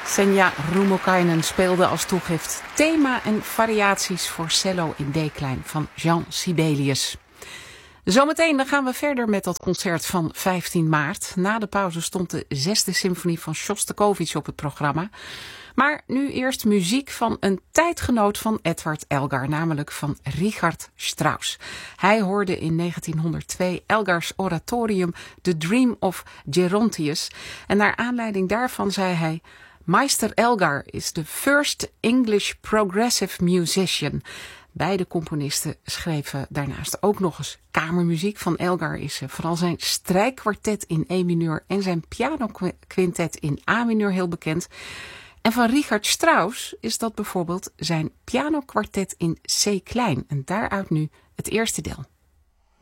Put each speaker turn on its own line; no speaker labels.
Senja Rumokainen speelde als toegift thema en variaties voor cello in D-klein van Jean Sibelius. Zometeen dan gaan we verder met dat concert van 15 maart. Na de pauze stond de 6e symfonie van Sjostakovich op het programma. Maar nu eerst muziek van een tijdgenoot van Edward Elgar, namelijk van Richard Strauss. Hij hoorde in 1902 Elgar's oratorium The Dream of Gerontius. En naar aanleiding daarvan zei hij: Meister Elgar is the first English progressive musician. Beide componisten schreven daarnaast ook nog eens kamermuziek. Van Elgar is vooral zijn strijkkwartet in E mineur en zijn pianoquintet in A mineur heel bekend. En van Richard Strauss is dat bijvoorbeeld zijn pianokwartet in C klein. En daaruit nu het eerste deel.